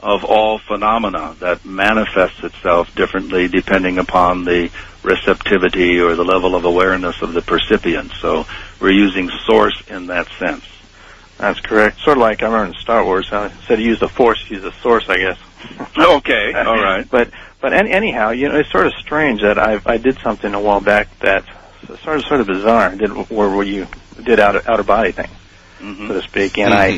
of all phenomena that manifests itself differently depending upon the receptivity or the level of awareness of the percipient. So we're using source in that sense. That's correct. Sort of like I remember in Star Wars, instead of use the Force, use the source, I guess. Okay, all right. But anyhow, it's sort of strange that I did something a while back that's sort of bizarre. Where you did outer body thing, so to speak, and I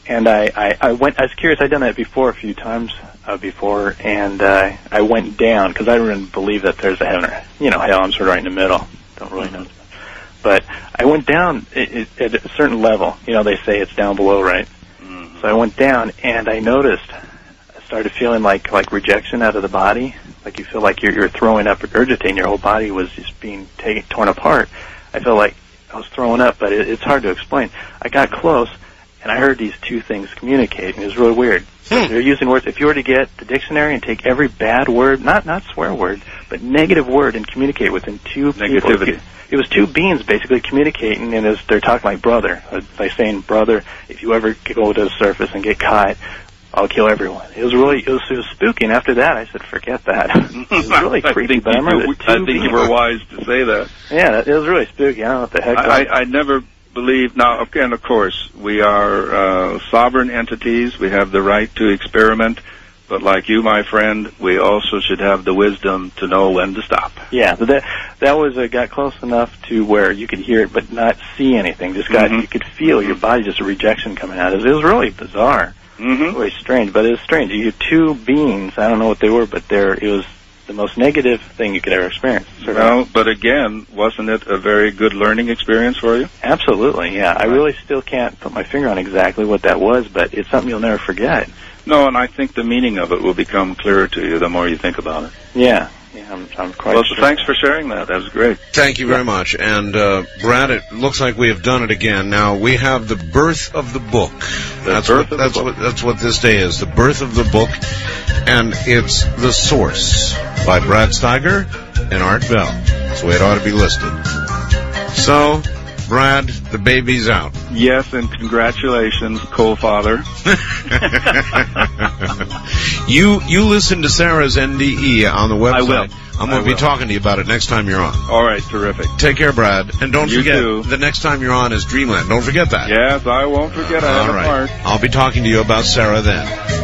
went. I was curious. I'd done that before a few times before, and I went down because I didn't believe that there's a heaven or hell. I'm sort of right in the middle. Don't really know. But I went down at a certain level. They say it's down below, right? Mm-hmm. So I went down, and I noticed, I started feeling like rejection out of the body. Like you feel like you're throwing up, regurgitating. Your whole body was just being torn apart. I felt like I was throwing up, but it's hard to explain. I got close, and I heard these two things communicate, and it was really weird. They're using words. If you were to get the dictionary and take every bad word, not swear word, but negative word, and communicate within two Negativity. people. It was two beings basically communicating, and they're talking like brother. Like saying, brother, if you ever go to the surface and get caught, I'll kill everyone. It was spooky, and after that, I said, forget that. It was really creepy, but I remember I think you were wise to say that. Yeah, it was really spooky. I don't know what the heck. I never believe, now, again, of course, we are sovereign entities. We have the right to experiment. But like you, my friend, we also should have the wisdom to know when to stop. Yeah, but that was got close enough to where you could hear it but not see anything. Just you could feel your body, just a rejection coming out. It was really bizarre. Really strange, but it was strange. You had two beings, I don't know what they were, but it was the most negative thing you could ever experience. Well, but again, wasn't it a very good learning experience for you? Absolutely, yeah. Right. I really still can't put my finger on exactly what that was, but it's something you'll never forget. No, and I think the meaning of it will become clearer to you the more you think about it. Yeah, I'm quite well, sure. So thanks for sharing that. That was great. Thank you very much. And, Brad, it looks like we have done it again. Now, we have the birth of the book. That's what this day is, the birth of the book. And it's The Source by Brad Steiger and Art Bell. That's the way it ought to be listed. So, Brad, the baby's out. Yes, and congratulations, co-father. You listen to Sarah's NDE on the website. I will. I'm going to be talking to you about it next time you're on. All right, terrific. Take care, Brad. And don't you forget, too. The next time you're on is Dreamland. Don't forget that. Yes, I won't forget. All right. I'll be talking to you about Sarah then.